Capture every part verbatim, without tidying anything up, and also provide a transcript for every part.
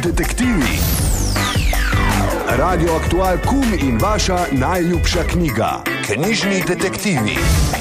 detektivi. Radio Aktual Kum in vaša najljubša knjiga. Knjižni detektivi.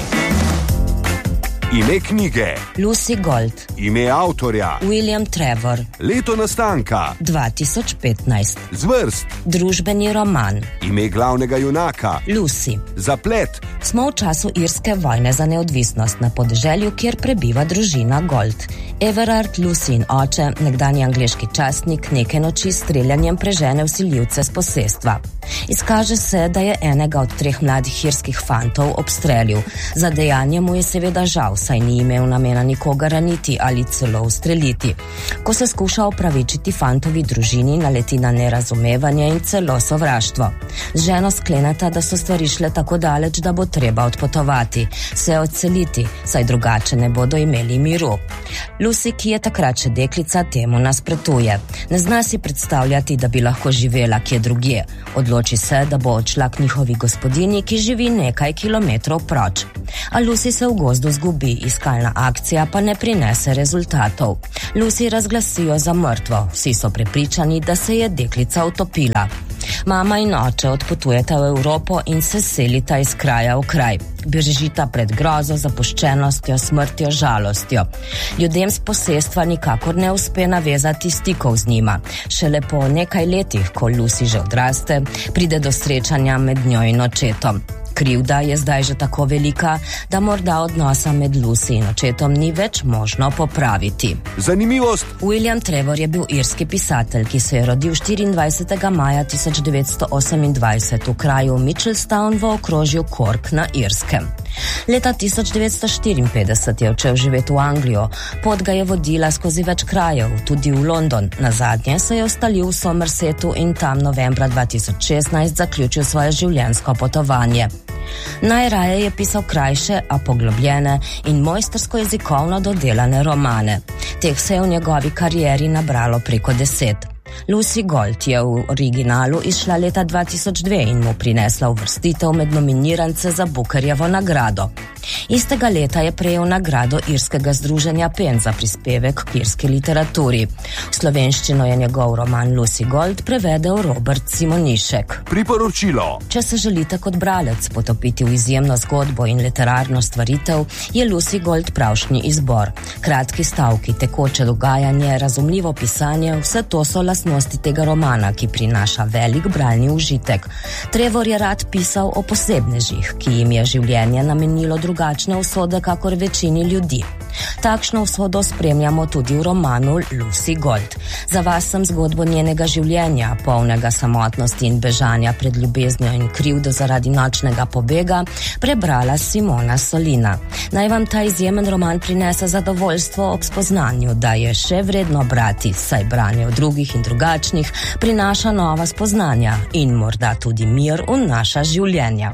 Ime knjige Lucy Gold. Ime avtorja William Trevor. Leto nastanka dva tisoč petnajst. Zvrst Družbeni roman. Ime glavnega junaka Lucy. Zaplet Smo v času irske vojne za neodvisnost na podeželju, kjer prebiva družina Gold. Everard, Lucy in oče, nekdanji angleški častnik, neke noči s streljanjem prežene vsiljivce s posestva. Izkaže se, da je enega od treh mladih irskih fantov obstrelil. Za dejanje mu je seveda žal, saj ni imel namena nikoga raniti ali celo ustreliti. Ko se skuša opravičiti fantovi družini, naleti na nerazumevanje in celo sovraštvo. Z ženo skleneta, da so stvari šle tako daleč, da bo treba odpotovati, se odseliti, saj drugače ne bodo imeli miru. Lucy, ki je takrat še deklica, temu nasprotuje. Ne zna si predstavljati, da bi lahko živela kje drugje. Odloči se, da bo odšla k njihovi gospodinji, ki živi nekaj kilometrov proč. A Lucy se v gozdu zgubi, iskalna akcija pa ne prinese rezultatov. Lucy razglasijo za mrtvo, vsi so prepričani, da se je deklica utopila. Mama in oče odpotujeta v Evropo in se selita iz kraja v kraj. Bežita pred grozo, zapuščenostjo, smrtjo, žalostjo. Ljudem z posestva nikakor ne uspe navezati stikov z njima. Šele po nekaj letih, ko Lucy že odraste, pride do srečanja med njo in očetom. Krivda je zdaj že tako velika, da morda odnosa med Lucy in očetom ni več možno popraviti. Zanimivost. William Trevor je bil irski pisatelj, ki se je rodil štiriindvajsetega maja tisoč devetsto osemindvajset v kraju Mitchelstown v okrožju Cork na Irskem. Leta tisoč devetsto štiriinpetdeset je odšel živeti v Anglijo, pot ga je vodila skozi več krajev, tudi v London. Nazadnje se je ustalil v Somersetu in tam novembra dva tisoč šestnajst zaključil svoje življenjsko potovanje. Najraje je pisal krajše, a poglobljene in mojstrsko jezikovno dodelane romane. Teh se je v njegovi karieri nabralo preko deset. Lucy Gold je v originalu izšla leta dva tisoč dve in mu prinesla uvrstitev med nominirance za Bookerjevo nagrado. Istega leta je prejel nagrado Irskega združenja Pen za prispevek k irski literaturi. V slovenščino je njegov roman Lucy Gold prevedel Robert Simonišek. Priporočilo. Če se želite kot bralec potopiti v izjemno zgodbo in literarno stvaritev, je Lucy Gold pravšnji izbor. Kratki stavki, tekoče dogajanje, razumljivo pisanje, vse to so lastnosti tega romana, ki prinaša velik bralni užitek. Trevor je rad pisal o posebnežih, ki jim je življenje namenilo drugačne usode kakor večini ljudi. Takšno usodo spremljamo tudi v romanu Lucy Gold. Za vas sem zgodbo njenega življenja, polnega samotnosti in bežanja pred ljubeznijo in krivdo zaradi nočnega pobega, prebrala Simona Solina. Naj vam ta izjemen roman prinese zadovoljstvo ob spoznanju, da je še vredno brati, saj branje v drugih in drugačnih prinaša nova spoznanja in morda tudi mir v naša življenja.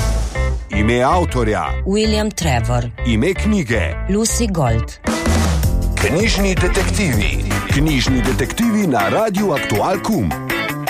Ime avtorja William Trevor. Ime knjige Lucy Gold. Knjižni detektivi. Knjižni detektivi na Radiu Aktual Kum.